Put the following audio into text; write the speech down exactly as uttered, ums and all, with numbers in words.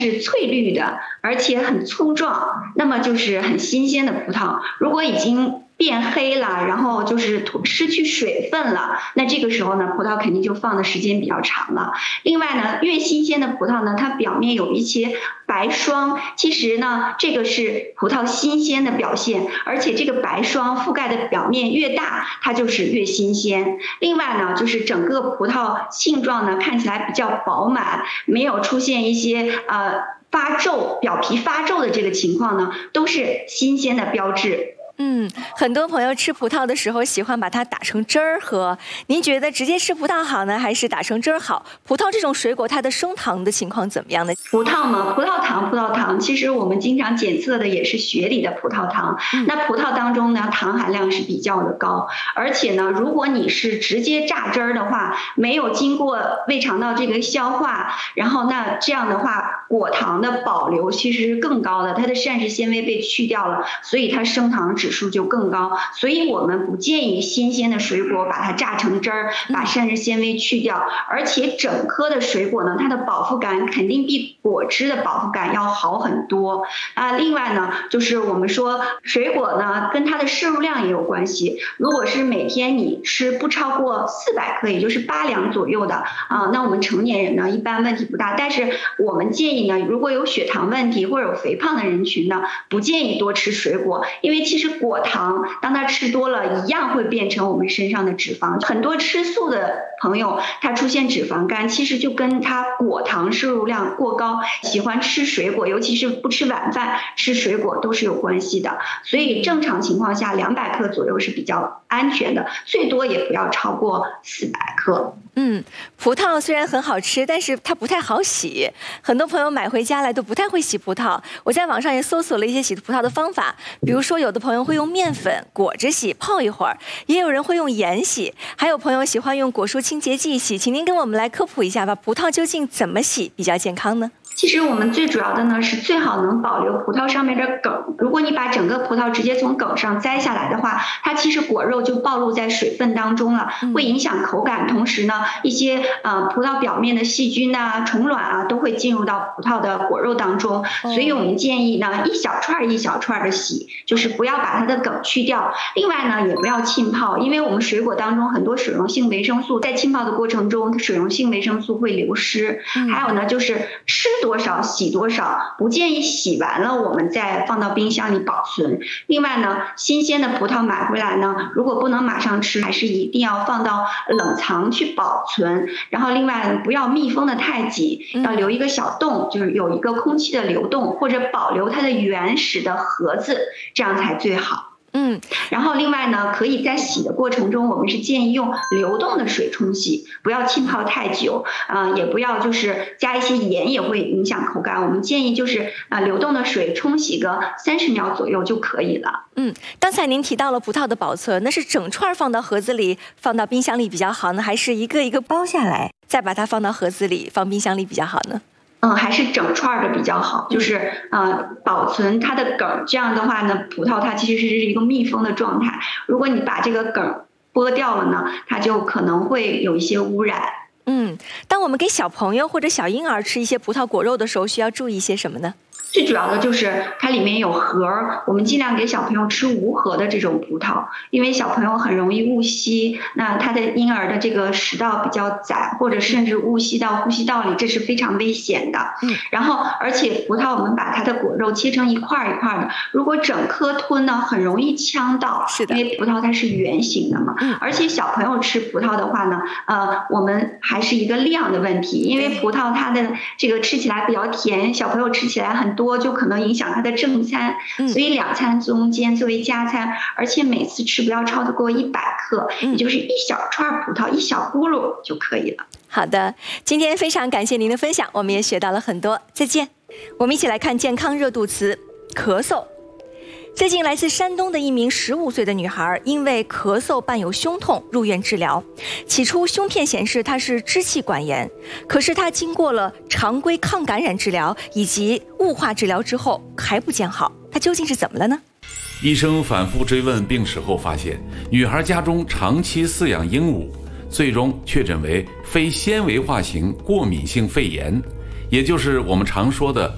是翠绿的，而且很粗壮，那么就是很新鲜的葡萄。如果已经变黑了，然后就是失去水分了，那这个时候呢，葡萄肯定就放的时间比较长了。另外呢，越新鲜的葡萄呢，它表面有一些白霜，其实呢，这个是葡萄新鲜的表现，而且这个白霜覆盖的表面越大，它就是越新鲜。另外呢，就是整个葡萄性状呢看起来比较饱满，没有出现一些呃发皱、表皮发皱的这个情况呢，都是新鲜的标志。 嗯，很多朋友吃葡萄的时候喜欢把它打成汁儿喝，您觉得直接吃葡萄好呢，还是打成汁儿好？葡萄这种水果它的升糖的情况怎么样呢？ 葡萄嘛，葡萄糖，葡萄糖，其实我们经常检测的也是血里的葡萄糖。嗯、那葡萄当中呢，糖含量是比较的高，而且呢，如果你是直接榨汁儿的话，没有经过胃肠道这个消化，然后那这样的话，果糖的保留其实是更高的，它的膳食纤维被去掉了，所以它升糖指数就更高。所以我们不建议新鲜的水果把它榨成汁儿，把膳食纤维去掉，而且整颗的水果呢，它的饱腹感肯定比果汁的饱腹感要好很多啊。另外呢，就是我们说水果呢跟它的摄入量也有关系。如果是每天你吃不超过四百克，也就是八两左右的啊，那我们成年人呢一般问题不大。但是我们建议呢，如果有血糖问题或者有肥胖的人群呢，不建议多吃水果，因为其实果糖当它吃多了，一样会变成我们身上的脂肪。很多吃素的朋友，他出现脂肪肝，其实就跟他果糖摄入量过高，喜欢吃水果，尤其是不吃晚饭吃水果都是有关系的。所以正常情况下，两百克左右是比较安全的，最多也不要超过四百克。 嗯，葡萄虽然很好吃，但是它不太好洗。很多朋友买回家来都不太会洗葡萄。我在网上也搜索了一些洗葡萄的方法，比如说有的朋友会用面粉裹着洗，泡一会儿；也有人会用盐洗，还有朋友喜欢用果蔬清洁剂洗。请您跟我们来科普一下吧，葡萄究竟怎么洗比较健康呢？ 其实我们最主要的呢是最好能保留葡萄上面的梗。如果你把整个葡萄直接从梗上摘下来的话，它其实果肉就暴露在水分当中了，会影响口感。同时呢，一些呃葡萄表面的细菌啊、虫卵啊都会进入到葡萄的果肉当中。所以我们建议呢，一小串一小串的洗，就是不要把它的梗去掉。另外呢，也不要浸泡，因为我们水果当中很多水溶性维生素在浸泡的过程中，水溶性维生素会流失。还有呢，就是吃多少洗多少，不建议洗完了我们再放到冰箱里保存。另外呢，新鲜的葡萄买回来呢，如果不能马上吃，还是一定要放到冷藏去保存。然后另外不要密封的太紧，要留一个小洞，就是有一个空气的流动，或者保留它的原始的盒子，这样才最好。嗯，然后另外呢，可以在洗的过程中，我们是建议用流动的水冲洗，不要浸泡太久，啊、呃，也不要就是加一些盐，也会影响口感。我们建议就是啊、呃，流动的水冲洗个三十秒左右就可以了。 嗯，刚才您提到了葡萄的保存，那是整串放到盒子里，放到冰箱里比较好呢，还是一个一个包下来，再把它放到盒子里，放冰箱里比较好呢？ 嗯，还是整串的比较好，就是呃保存它的梗，这样的话呢，葡萄它其实是一个密封的状态。如果你把这个梗剥掉了呢，它就可能会有一些污染。 嗯，当我们给小朋友或者小婴儿吃一些葡萄果肉的时候，需要注意些什么呢？ 最主要的就是它里面有核，我们尽量给小朋友吃无核的这种葡萄，因为小朋友很容易误吸，那他的婴儿的这个食道比较窄，或者甚至误吸到呼吸道里，这是非常危险的。嗯，然后而且葡萄我们把它的果肉切成一块一块的，如果整颗吞呢，很容易呛到， 是的， 因为葡萄它是圆形的嘛。嗯，而且小朋友吃葡萄的话呢，呃，我们还是一个量的问题，因为葡萄它的这个吃起来比较甜，小朋友吃起来很多。多就可能影响他的正餐，所以两餐中间作为加餐，而且每次吃不要超得过一百克，也就是一小串葡萄一小咕噜就可以了。 好的，今天非常感谢您的分享，我们也学到了很多，再见。我们一起来看健康热度词，咳嗽。最近来自山东的一名十五岁的女孩，因为咳嗽伴有胸痛入院治疗。起初胸片显示她是支气管炎，可是她经过了常规抗感染治疗以及雾化治疗之后还不见好，她究竟是怎么了呢？ 医生反复追问病史后发现，女孩家中长期饲养鹦鹉，最终确诊为非纤维化型过敏性肺炎，也就是我们常说的